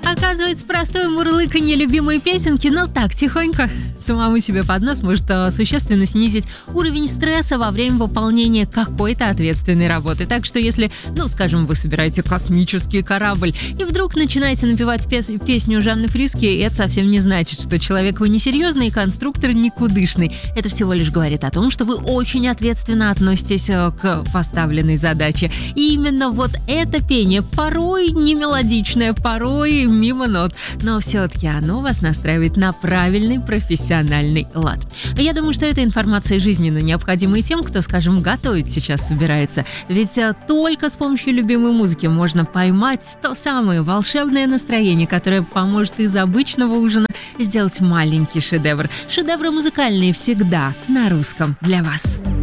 Оказывается, простое мурлыканье любимой песенки, но так, тихонько, самому себе под нос может существенно снизить уровень стресса во время выполнения какой-то ответственной работы. Так что если, скажем, вы собираете космический корабль и вдруг начинаете напевать песню Жанны Фриске, это совсем не значит, что человек вы несерьезный и конструктор никудышный. Это всего лишь говорит о том, что вы очень ответственно относитесь к поставленной задаче. И именно вот это пение, порой не мелодичное, порой мимо нот, но все-таки оно вас настраивает на правильный профессиональный лад. Я думаю, что эта информация жизненно необходима и тем, кто, скажем, готовить сейчас собирается. Ведь только с помощью любимой музыки можно поймать то самое волшебное настроение, которое поможет из обычного ужина сделать маленький шедевр. Шедевры музыкальные всегда на русском для вас.